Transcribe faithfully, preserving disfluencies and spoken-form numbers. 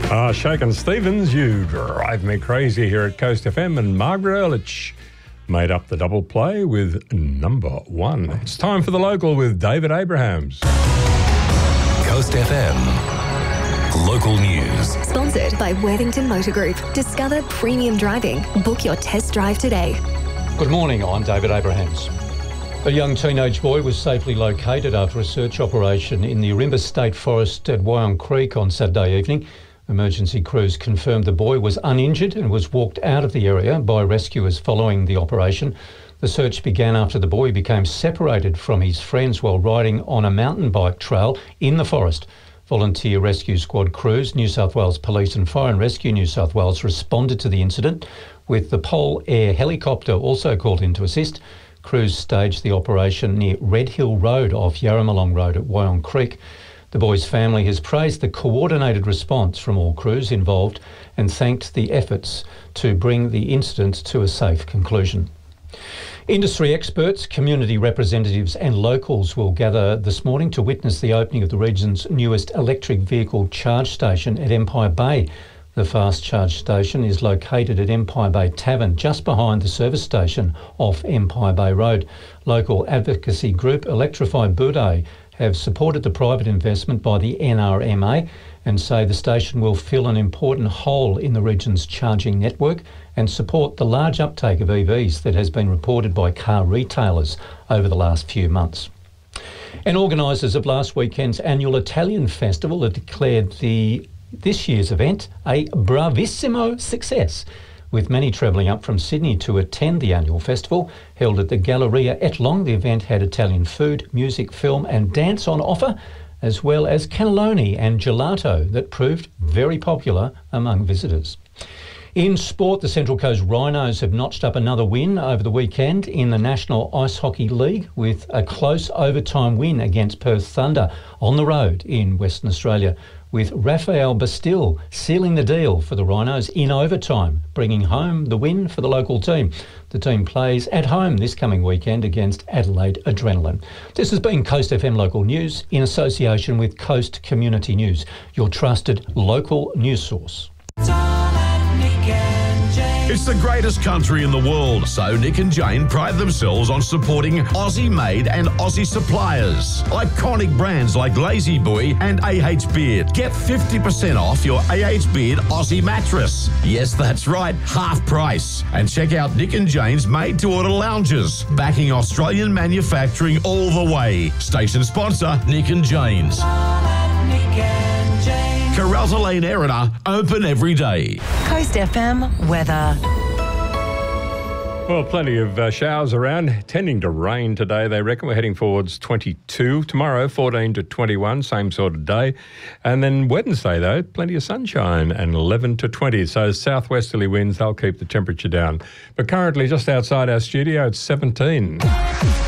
Ah, Shakin' Stevens, you drive me crazy here at Coast F M, and Margaret Ehrlich made up the double play with number one. It's time for The Local with David Abrahams. Coast F M Local News. Sponsored by Worthington Motor Group. Discover premium driving. Book your test drive today. Good morning, I'm David Abrahams. A young teenage boy was safely located after a search operation in the Ourimbah State Forest at Wyong Creek on Saturday evening. Emergency crews confirmed the boy was uninjured and was walked out of the area by rescuers following the operation. The search began after the boy became separated from his friends while riding on a mountain bike trail in the forest. Volunteer Rescue Squad crews, New South Wales Police and Fire and Rescue New South Wales responded to the incident, with the Pole Air helicopter also called in to assist. Crews staged the operation near Red Hill Road off Yarramalong Road at Wyong Creek. The boy's family has praised the coordinated response from all crews involved and thanked the efforts to bring the incident to a safe conclusion. Industry experts, community representatives and locals will gather this morning to witness the opening of the region's newest electric vehicle charge station at Empire Bay. The fast charge station is located at Empire Bay Tavern, just behind the service station off Empire Bay Road. Local advocacy group Electrify Bude have supported the private investment by the N R M A and say the station will fill an important hole in the region's charging network and support the large uptake of E Vs that has been reported by car retailers over the last few months. And organisers of last weekend's annual Italian Festival have declared the this year's event a bravissimo success, with many travelling up from Sydney to attend the annual festival. Held at the Galleria et Long, the event had Italian food, music, film and dance on offer, as well as cannelloni and gelato that proved very popular among visitors. In sport, the Central Coast Rhinos have notched up another win over the weekend in the National Ice Hockey League with a close overtime win against Perth Thunder on the road in Western Australia, with Raphael Bastille sealing the deal for the Rhinos in overtime, bringing home the win for the local team. The team plays at home this coming weekend against Adelaide Adrenaline. This has been Coast F M Local News in association with Coast Community News, your trusted local news source. It's the greatest country in the world, so Nick and Jane pride themselves on supporting Aussie-made and Aussie suppliers. Iconic brands like Lazy Boy and A H Beard. Get fifty percent off your A H Beard Aussie mattress. Yes, that's right, half price. And check out Nick and Jane's made-to-order lounges, backing Australian manufacturing all the way. Station sponsor, Nick and Jane's. Carralta Lane Erina, open every day. Coast F M weather. Well, plenty of uh, showers around, tending to rain today. They reckon we're heading towards twenty-two. Tomorrow, fourteen to twenty-one, same sort of day. And then Wednesday, though, plenty of sunshine and eleven to twenty. So southwesterly winds, they'll keep the temperature down. But currently, just outside our studio, it's seventeen.